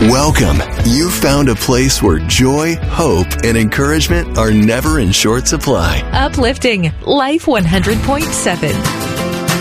Welcome. You found a place where joy, hope, and encouragement are never in short supply. Uplifting Life 100.7.